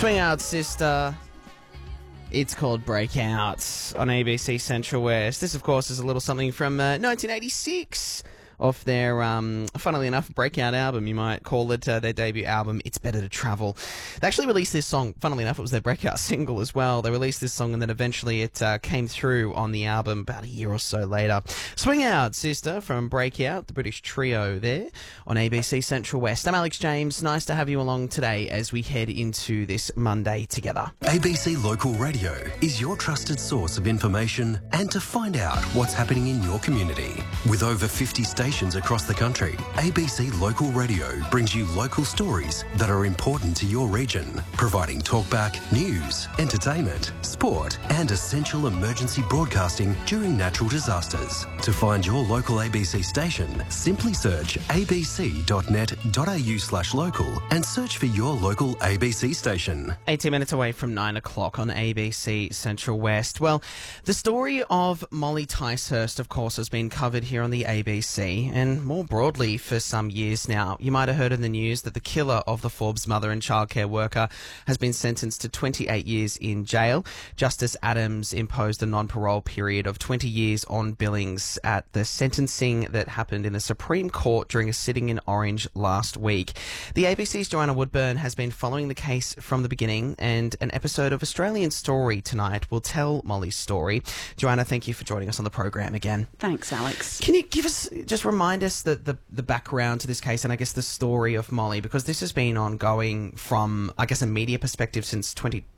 Swing Out Sister. It's called Breakout on ABC Central West. This, of course, is a little something from 1986 off their, funnily enough, breakout album. You might call it their debut album, It's Better to Travel. They actually released this song. Funnily enough, it was their breakout single as well. They released this song and then eventually it came through on the album about a year or so later. Swing Out Sister from Breakout, the British trio there on ABC Central West. I'm Alex James. Nice to have you along today as we head into this Monday together. ABC Local Radio is your trusted source of information and to find out what's happening in your community. With over 50 stations across the country, ABC Local Radio brings you local stories that are important to your region, providing talkback, news, entertainment, sport, and essential emergency broadcasting during natural disasters. To find your local ABC station, simply search abc.net.au/local and search for your local ABC station. 18 minutes away from 9 o'clock on ABC Central West. Well, the story of Molly Ticehurst, of course, has been covered here on the ABC and more broadly for some years now. You might have heard in the news that the killer of the Forbes mother and childcare worker has been sentenced to 28 years in jail. Justice Adams imposed a non-parole period of 20 years on Billings at the sentencing that happened in the Supreme Court during a sitting in Orange last week. The ABC's Joanna Woodburn has been following the case from the beginning, and an episode of Australian Story tonight will tell Molly's story. Joanna, thank you for joining us on the program again. Thanks, Alex. Can you remind us the background to this case and I guess the story of Molly, because this has been ongoing from, I guess, a media perspective since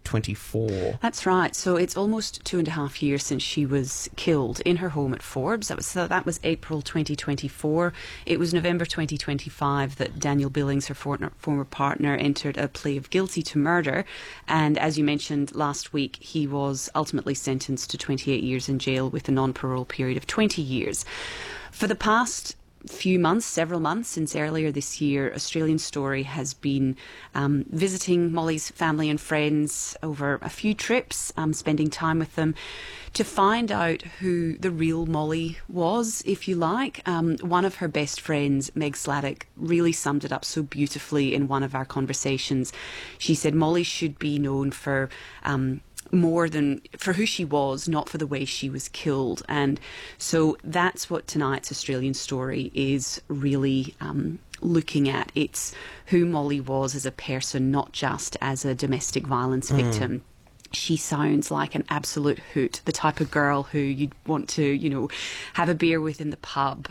2024. That's right. So it's almost 2.5 years since she was killed in her home at Forbes. That was April 2024. It was November 2025 that Daniel Billings, her former partner, entered a plea of guilty to murder. And as you mentioned last week, he was ultimately sentenced to 28 years in jail with a non-parole period of 20 years. For the past several months since earlier this year, Australian Story has been visiting Molly's family and friends over a few trips, spending time with them to find out who the real Molly was, if you like. One of her best friends, Meg Sladdock, really summed it up so beautifully in one of our conversations. She said Molly should be known for more than for who she was, not for the way she was killed. And so that's what tonight's Australian Story is really looking at. It's who Molly was as a person, not just as a domestic violence victim. She sounds like an absolute hoot, the type of girl who you'd want to, have a beer with in the pub.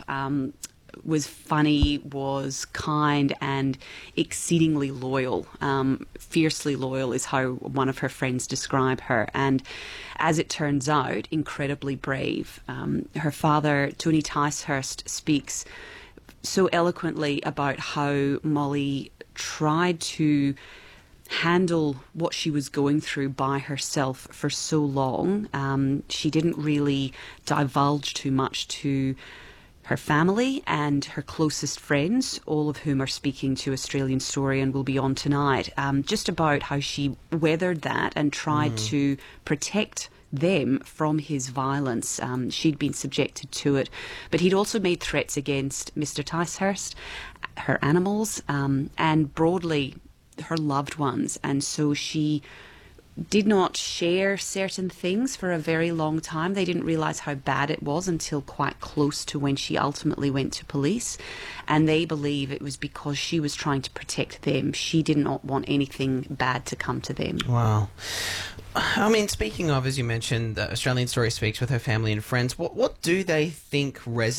Was funny, was kind, and exceedingly loyal. Fiercely loyal is how one of her friends describe her. And as it turns out, incredibly brave. Her father, Tony Ticehurst, speaks so eloquently about how Molly tried to handle what she was going through by herself for so long. She didn't really divulge too much to her family and her closest friends, all of whom are speaking to Australian Story and will be on tonight, just about how she weathered that and tried to protect them from his violence. She'd been subjected to it, but he'd also made threats against Mr. Ticehurst, her animals, and broadly her loved ones. And so she did not share certain things for a very long time. They didn't realise how bad it was until quite close to when she ultimately went to police. And they believe it was because she was trying to protect them. She did not want anything bad to come to them. Wow. I mean, speaking of, as you mentioned, Australian Story speaks with her family and friends. What do they think resonates